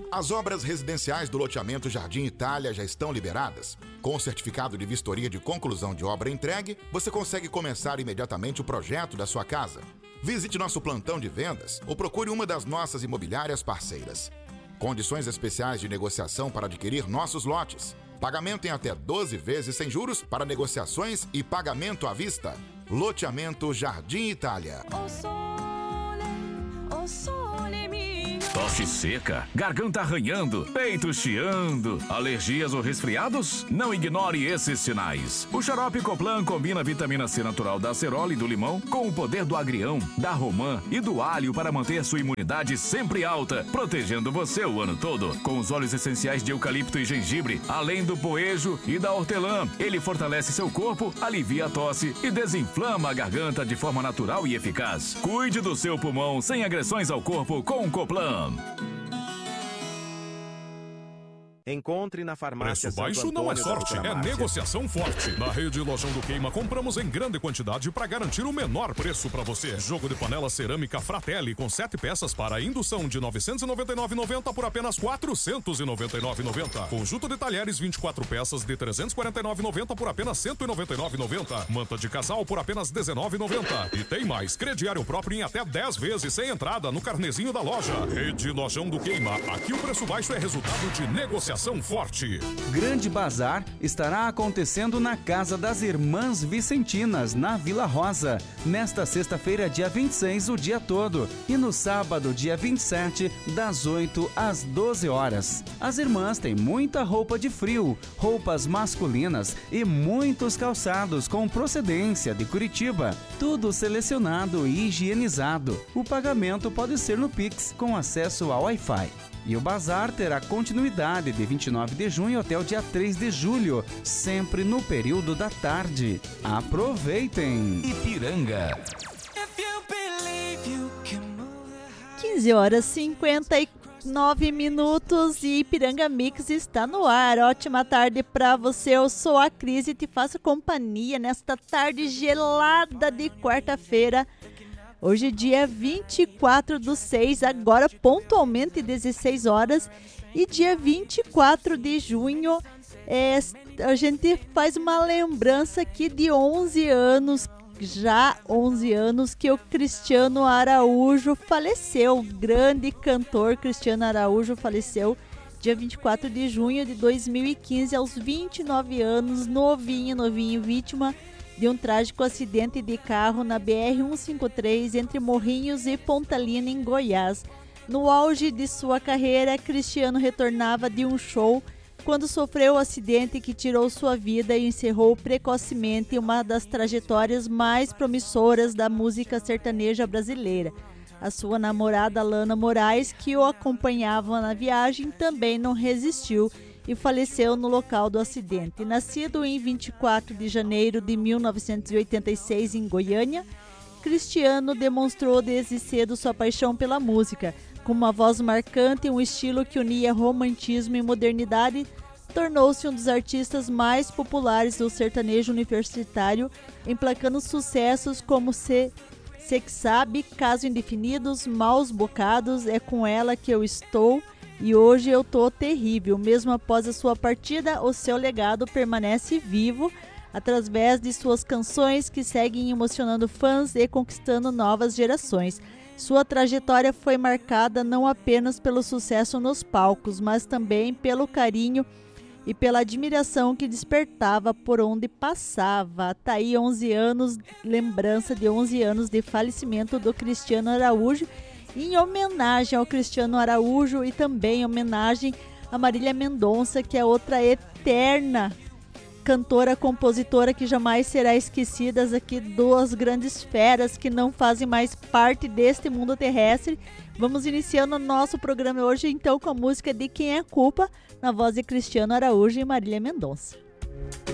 As obras residenciais do loteamento Jardim Itália já estão liberadas. Com o certificado de vistoria de conclusão de obra entregue, você consegue começar imediatamente o projeto da sua casa. Visite nosso plantão de vendas ou procure uma das nossas imobiliárias parceiras. Condições especiais de negociação para adquirir nossos lotes. Pagamento em até 12 vezes sem juros para negociações e pagamento à vista. Loteamento Jardim Itália. Tosse seca, garganta arranhando, peito chiando, alergias ou resfriados? Não ignore esses sinais. O xarope Coplan combina a vitamina C natural da acerola e do limão com o poder do agrião, da romã e do alho para manter sua imunidade sempre alta, protegendo você o ano todo. Com os óleos essenciais de eucalipto e gengibre, além do poejo e da hortelã, ele fortalece seu corpo, alivia a tosse e desinflama a garganta de forma natural e eficaz. Cuide do seu pulmão sem agressões ao corpo com o Coplan. Encontre na farmácia Preço baixo não é sorte, é negociação forte. Na rede Lojão do Queima, compramos em grande quantidade para garantir o menor preço para você. Jogo de panela cerâmica Fratelli com 7 peças para indução de R$ 999,90 por apenas R$ 499,90. Conjunto de talheres 24 peças de R$ 349,90 por apenas R$ 199,90. Manta de casal por apenas R$ 19,90. E tem mais, crediário próprio em até 10 vezes sem entrada no carnezinho da loja. Rede Lojão do Queima, aqui o preço baixo é resultado de negociação forte. Grande Bazar estará acontecendo na Casa das Irmãs Vicentinas, na Vila Rosa, nesta sexta-feira, dia 26, o dia todo, e no sábado, dia 27, das 8 às 12 horas. As irmãs têm muita roupa de frio, roupas masculinas e muitos calçados com procedência de Curitiba. Tudo selecionado e higienizado. O pagamento pode ser no Pix, com acesso ao Wi-Fi. E o bazar terá continuidade de 29 de junho até o dia 3 de julho, sempre no período da tarde. Aproveitem! Ipiranga. 15 horas 59 minutos e Ipiranga Mix está no ar. Ótima tarde para você. Eu sou a Cris e te faço companhia nesta tarde gelada de quarta-feira. Hoje, dia 24/6, agora pontualmente 16 horas. E dia 24 de junho, a gente faz uma lembrança aqui de 11 anos, já 11 anos, que o Cristiano Araújo faleceu. O grande cantor Cristiano Araújo faleceu dia 24 de junho de 2015, aos 29 anos, novinho, vítima de um trágico acidente de carro na BR-153 entre Morrinhos e Pontalina, em Goiás. No auge de sua carreira, Cristiano retornava de um show quando sofreu o acidente que tirou sua vida e encerrou precocemente uma das trajetórias mais promissoras da música sertaneja brasileira. A sua namorada Lana Moraes, que o acompanhava na viagem, também não resistiu e faleceu no local do acidente. Nascido em 24 de janeiro de 1986 em Goiânia, Cristiano demonstrou desde cedo sua paixão pela música. Com uma voz marcante e um estilo que unia romantismo e modernidade, tornou-se um dos artistas mais populares do sertanejo universitário, emplacando sucessos como Cê Que Sabe, Caso Indefinidos, Maus Bocados, É Com Ela Que Eu Estou e Hoje Eu Tô Terrível. Mesmo após a sua partida, o seu legado permanece vivo através de suas canções que seguem emocionando fãs e conquistando novas gerações. Sua trajetória foi marcada não apenas pelo sucesso nos palcos, mas também pelo carinho e pela admiração que despertava por onde passava. Tá aí 11 anos, lembrança de 11 anos de falecimento do Cristiano Araújo, em homenagem ao Cristiano Araújo e também em homenagem a Marília Mendonça, que é outra eterna cantora, compositora que jamais será esquecida. Aqui, duas grandes feras que não fazem mais parte deste mundo terrestre. Vamos iniciando o nosso programa hoje então com a música de Quem é Culpa, na voz de Cristiano Araújo e Marília Mendonça.